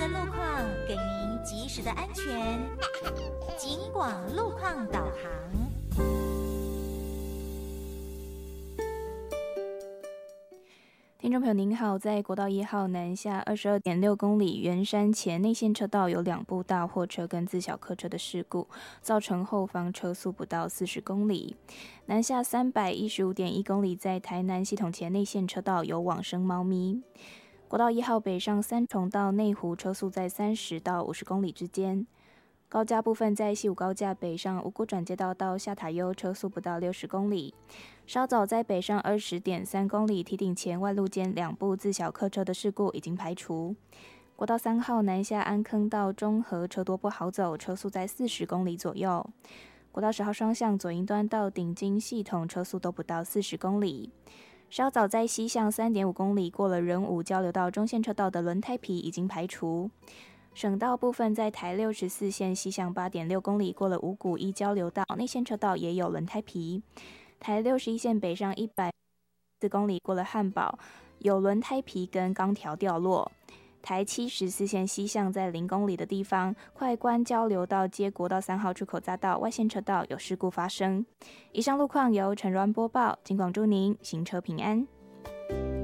路况，给您及时的安全。警广路况导航。 听众朋友您好，在国道1号南下22.6公里圆山前内线车道有2部大货车跟自小客车的事故，造成后方车速不到40公里。南下315.1公里在台南系统前内线车道有往生猫咪。国道1号北上三重到内湖车速在30到50公里之间。高架部分在西武高架北上五股转接道到下塔悠车速不到60公里。稍早在北上20.3公里堤顶前外路间2部自小客车的事故已经排除。国道3号南下安坑到中和车多不好走，车速在40公里左右。国道10号双向左营端到顶金系统车速都不到40公里。稍早在西向3.5公里过了仁武交流道中线车道的轮胎皮已经排除。省道部分在台64线西向8.6公里过了五股一交流道内线车道也有轮胎皮。台61线北上104公里过了汉堡有轮胎皮跟钢条掉落。台74线西向在0公里的地方快关交流道接国道3号出口匝道外线车道有事故发生。以上路况由陈銮播报，警广祝您行车平安。